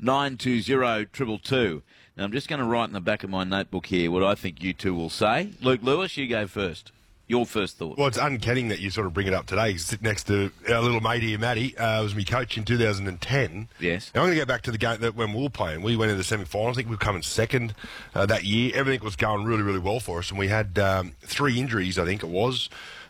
920222. Now, I'm just going to write in the back of my notebook here what I think you two will say. Luke Lewis, you go first. Your first thought. Well, it's uncanny that you sort of bring it up today. You sit next to our little mate here, Matty. Was my coach in 2010. Yes. Now, I'm going to go back to the game that when we were playing. We went into the semi-finals. I think we were coming second that year. Everything was going really, really well for us. And we had 3 injuries, I think it was,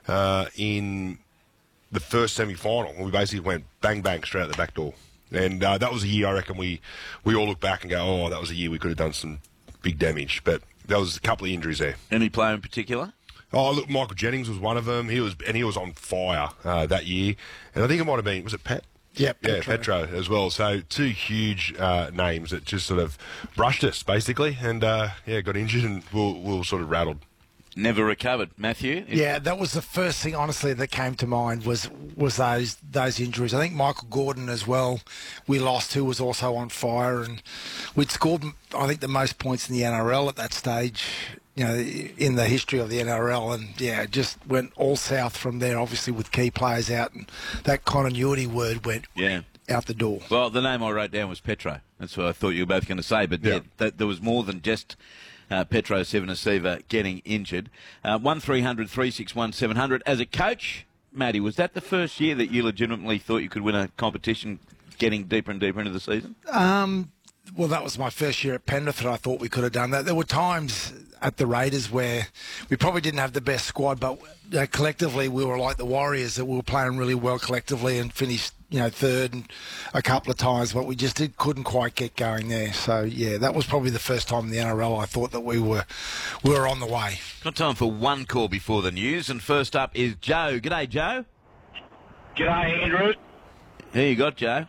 in the first semi-final. And we basically went bang, bang, straight out the back door. And that was a year, I reckon, we all look back and go, oh, that was a year we could have done some big damage. But there was a couple of injuries there. Any player in particular? Oh, look, Michael Jennings was one of them. He was on fire that year. And I think it might have been, was it Pat? Yep, Yeah, Petro as well. So 2 huge names that just sort of brushed us, basically. And, got injured and we were sort of rattled. Never recovered. Matthew? Yeah, that was the first thing, honestly, that came to mind was those injuries. I think Michael Gordon as well, we lost, who was also on fire. And we'd scored, I think, the most points in the NRL at that stage, in the history of the NRL. And, it just went all south from there, obviously, with key players out. And that continuity word went out the door. Well, the name I wrote down was Petro. That's what I thought you were both going to say. But there was more than just Petro Civoniceva getting injured. 1300 361 700. As a coach, Matty, was that the first year that you legitimately thought you could win a competition getting deeper and deeper into the season? Well, that was my first year at Penrith, and I thought we could have done that. There were times at the Raiders where we probably didn't have the best squad, but collectively we were like the Warriors, that we were playing really well collectively and finished, third and a couple of times, but we just couldn't quite get going there. So, that was probably the first time in the NRL I thought that we were on the way. Got time for one call before the news, and first up is Joe. G'day, Joe. G'day, Andrew. Who you got, Joe?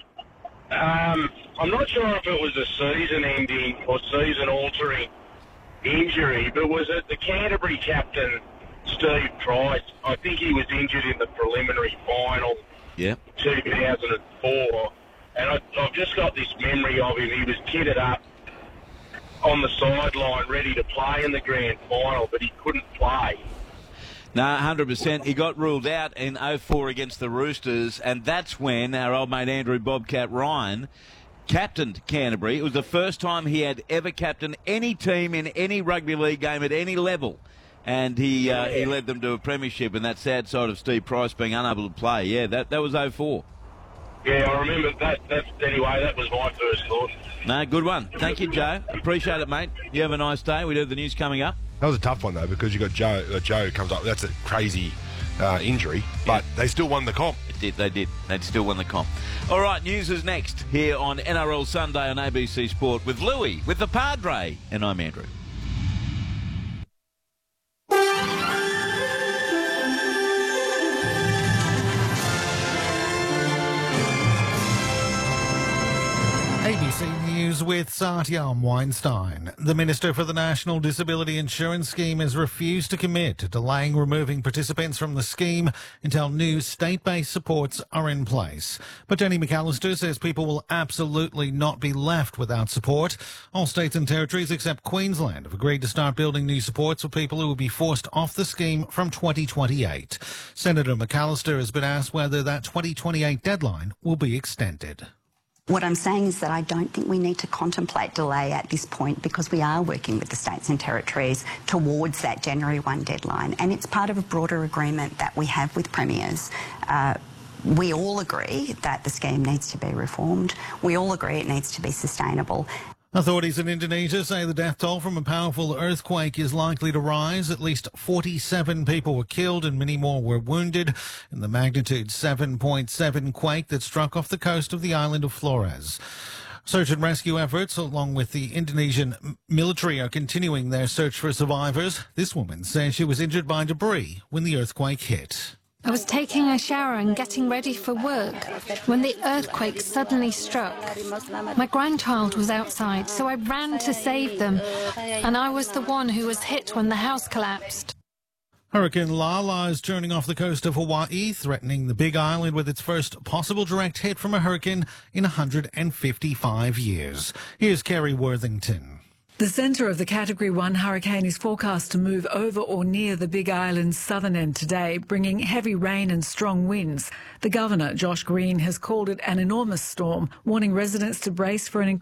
I'm not sure if it was a season-ending or season-altering injury, but was it the Canterbury captain, Steve Price? I think he was injured in the preliminary final, 2004, and I've just got this memory of him. He was kitted up on the sideline ready to play in the grand final, but he couldn't play. No, 100%. He got ruled out in 04 against the Roosters, and that's when our old mate Andrew Bobcat Ryan captained Canterbury. It was the first time he had ever captained any team in any rugby league game at any level. And he led them to a premiership, and that sad side of Steve Price being unable to play. Yeah, that was 04. Yeah, I remember that. Anyway, that was my first thought. No, good one. Thank you, Joe. Appreciate it, mate. You have a nice day. We do have the news coming up. That was a tough one, though, because you got Joe comes up. That's a crazy injury, but they still won the comp. They did. They still won the comp. All right, news is next here on NRL Sunday on ABC Sport with Louis, with the Padre, and I'm Andrew. ABC News with Satyam Weinstein. The Minister for the National Disability Insurance Scheme has refused to commit to delaying removing participants from the scheme until new state-based supports are in place. But Jenny McAllister says people will absolutely not be left without support. All states and territories except Queensland have agreed to start building new supports for people who will be forced off the scheme from 2028. Senator McAllister has been asked whether that 2028 deadline will be extended. What I'm saying is that I don't think we need to contemplate delay at this point because we are working with the states and territories towards that January 1 deadline, and it's part of a broader agreement that we have with premiers. We all agree that the scheme needs to be reformed. We all agree it needs to be sustainable. Authorities in Indonesia say the death toll from a powerful earthquake is likely to rise. At least 47 people were killed and many more were wounded in the magnitude 7.7 quake that struck off the coast of the island of Flores. Search and rescue efforts, along with the Indonesian military, are continuing their search for survivors. This woman says she was injured by debris when the earthquake hit. I was taking a shower and getting ready for work when the earthquake suddenly struck. My grandchild was outside, so I ran to save them, and I was the one who was hit when the house collapsed. Hurricane Lala is turning off the coast of Hawaii, threatening the Big Island with its first possible direct hit from a hurricane in 155 years. Here's Kerry Worthington. The centre of the Category 1 hurricane is forecast to move over or near the Big Island's southern end today, bringing heavy rain and strong winds. The Governor, Josh Green, has called it an enormous storm, warning residents to brace for an